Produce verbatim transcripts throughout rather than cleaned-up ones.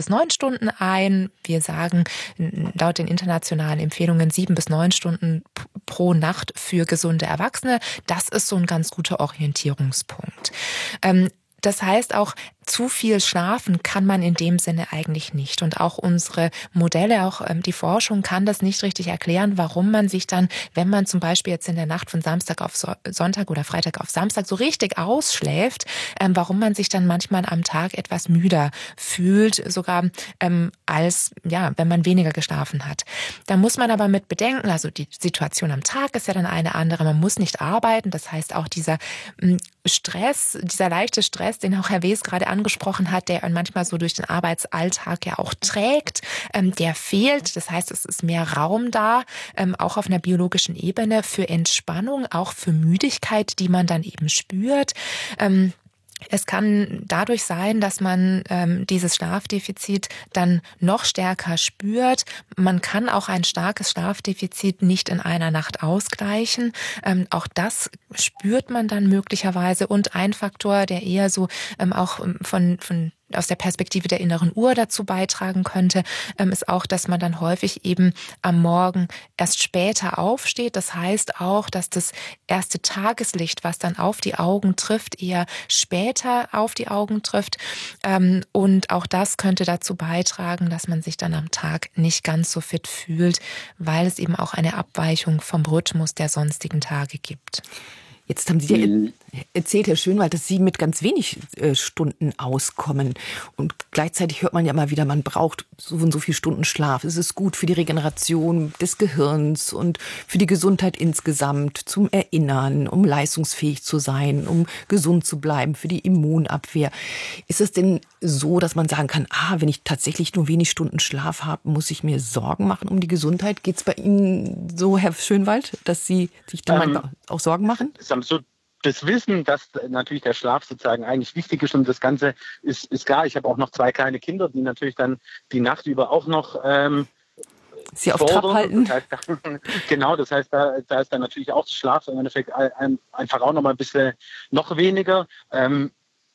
bis neun Stunden ein. Wir sagen laut den internationalen Empfehlungen sieben bis neun Stunden pro Nacht für gesunde Erwachsene. Das ist so ein ganz guter Orientierungspunkt. Ähm, Das heißt auch, zu viel schlafen kann man in dem Sinne eigentlich nicht. Und auch unsere Modelle, auch ähm, die Forschung kann das nicht richtig erklären, warum man sich dann, wenn man zum Beispiel jetzt in der Nacht von Samstag auf so- Sonntag oder Freitag auf Samstag so richtig ausschläft, ähm, warum man sich dann manchmal am Tag etwas müder fühlt, sogar ähm, als, ja, wenn man weniger geschlafen hat. Da muss man aber mit bedenken, also die Situation am Tag ist ja dann eine andere, man muss nicht arbeiten, das heißt auch dieser ähm, Stress, dieser leichte Stress, den auch Herr Wes gerade angesprochen hat, der manchmal so durch den Arbeitsalltag ja auch trägt, ähm, der fehlt. Das heißt, es ist mehr Raum da, ähm, auch auf einer biologischen Ebene für Entspannung, auch für Müdigkeit, die man dann eben spürt. Ähm, Es kann dadurch sein, dass man ähm, dieses Schlafdefizit dann noch stärker spürt. Man kann auch ein starkes Schlafdefizit nicht in einer Nacht ausgleichen. Ähm, auch das spürt man dann möglicherweise. Und ein Faktor, der eher so ähm, auch von, von aus der Perspektive der inneren Uhr dazu beitragen könnte, ähm, ist auch, dass man dann häufig eben am Morgen erst später aufsteht. Das heißt auch, dass das erste Tageslicht, was dann auf die Augen trifft, eher später auf die Augen trifft. Ähm, und auch das könnte dazu beitragen, dass man sich dann am Tag nicht ganz so fit fühlt, weil es eben auch eine Abweichung vom Rhythmus der sonstigen Tage gibt. Jetzt haben Sie ja erzählt, Herr Schönwald, dass Sie mit ganz wenig äh, Stunden auskommen. Und gleichzeitig hört man ja immer wieder, man braucht so und so viele Stunden Schlaf. Es ist gut für die Regeneration des Gehirns und für die Gesundheit insgesamt, zum Erinnern, um leistungsfähig zu sein, um gesund zu bleiben, für die Immunabwehr. Ist es denn so, dass man sagen kann, ah, wenn ich tatsächlich nur wenig Stunden Schlaf habe, muss ich mir Sorgen machen um die Gesundheit? Geht es bei Ihnen so, Herr Schönwald, dass Sie sich da ähm, auch Sorgen machen? So das Wissen, dass natürlich der Schlaf sozusagen eigentlich wichtig ist und das Ganze ist, ist klar. Ich habe auch noch zwei kleine Kinder, die natürlich dann die Nacht über auch noch ähm, Sie auf Trab halten. Das heißt, genau, das heißt, da, da ist dann natürlich auch der Schlaf im Endeffekt ein, einfach auch noch mal ein bisschen noch weniger. Ähm,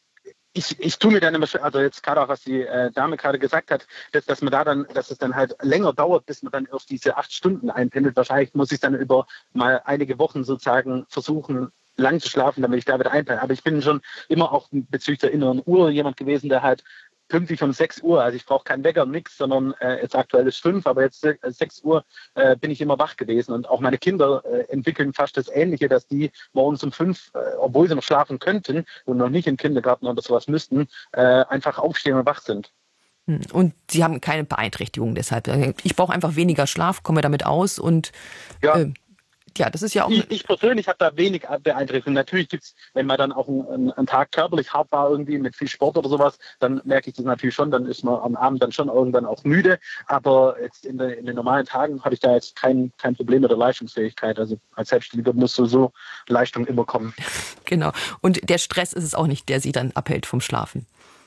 Ich, ich tue mir dann immer, also jetzt gerade auch, was die äh, Dame gerade gesagt hat, dass, dass man da dann, dass es dann halt länger dauert, bis man dann auf diese acht Stunden einpendelt. Wahrscheinlich muss ich dann über mal einige Wochen sozusagen versuchen, lang zu schlafen, damit ich da wieder einpenne. Aber ich bin schon immer auch bezüglich der inneren Uhr jemand gewesen, der halt pünktlich um sechs Uhr, also ich brauche keinen Wecker, nix, sondern äh, jetzt aktuell ist fünf, aber jetzt äh, sechs Uhr äh, bin ich immer wach gewesen. Und auch meine Kinder äh, entwickeln fast das Ähnliche, dass die morgens um fünf, äh, obwohl sie noch schlafen könnten und noch nicht im Kindergarten oder sowas müssten, äh, einfach aufstehen und wach sind. Und Sie haben keine Beeinträchtigung deshalb. Ich brauche einfach weniger Schlaf, komme damit aus und ja. äh, Ja, das ist ja auch. Ich, ich persönlich habe da wenig Beeinträchtigung. Natürlich gibt es, wenn man dann auch einen, einen Tag körperlich hart war, irgendwie mit viel Sport oder sowas, dann merke ich das natürlich schon, dann ist man am Abend dann schon irgendwann auch müde. Aber jetzt in, de, in den normalen Tagen habe ich da jetzt kein, kein Problem mit der Leistungsfähigkeit. Also als Selbstständiger muss sowieso Leistung immer kommen. Genau. Und der Stress ist es auch nicht, der Sie dann abhält vom Schlafen.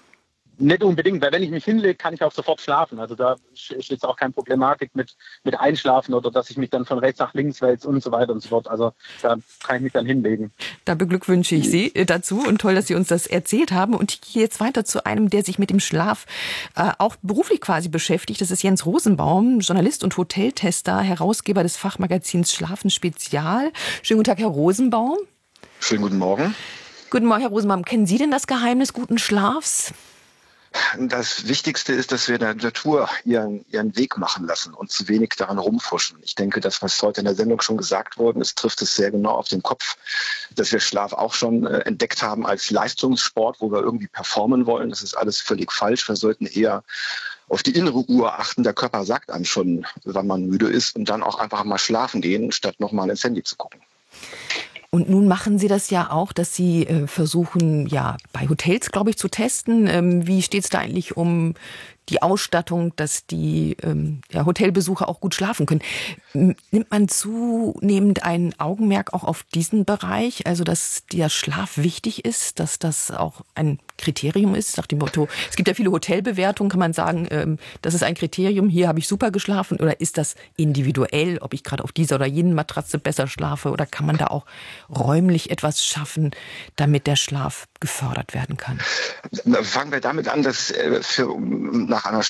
Nicht unbedingt, weil wenn ich mich hinlege, kann ich auch sofort schlafen. Also da ist jetzt auch keine Problematik mit, mit Einschlafen oder dass ich mich dann von rechts nach links wälze und so weiter und so fort. Also da kann ich mich dann hinlegen. Da beglückwünsche ich Sie dazu und toll, dass Sie uns das erzählt haben. Und ich gehe jetzt weiter zu einem, der sich mit dem Schlaf äh, auch beruflich quasi beschäftigt. Das ist Jens Rosenbaum, Journalist und Hoteltester, Herausgeber des Fachmagazins Schlafen Spezial. Schönen guten Tag, Herr Rosenbaum. Schönen guten Morgen. Guten Morgen, Herr Rosenbaum. Kennen Sie denn das Geheimnis guten Schlafs? Das Wichtigste ist, dass wir der Natur ihren, ihren Weg machen lassen und zu wenig daran rumfuschen. Ich denke, das, was heute in der Sendung schon gesagt worden ist, trifft es sehr genau auf den Kopf, dass wir Schlaf auch schon äh, entdeckt haben als Leistungssport, wo wir irgendwie performen wollen. Das ist alles völlig falsch. Wir sollten eher auf die innere Uhr achten. Der Körper sagt einem schon, wann man müde ist und dann auch einfach mal schlafen gehen, statt nochmal ins Handy zu gucken. Und nun machen Sie das ja auch, dass Sie äh, versuchen, ja, bei Hotels, glaube ich, zu testen. Ähm, wie steht es da eigentlich um die Ausstattung, dass die ähm, ja, Hotelbesucher auch gut schlafen können? Nimmt man zunehmend ein Augenmerk auch auf diesen Bereich? Also, dass der Schlaf wichtig ist, dass das auch ein Kriterium ist? Nach dem Motto, es gibt ja viele Hotelbewertungen, kann man sagen, ähm, das ist ein Kriterium, hier habe ich super geschlafen. Oder ist das individuell, ob ich gerade auf dieser oder jenen Matratze besser schlafe? Oder kann man da auch räumlich etwas schaffen, damit der Schlaf gefördert werden kann? Fangen wir damit an, dass für, nach einer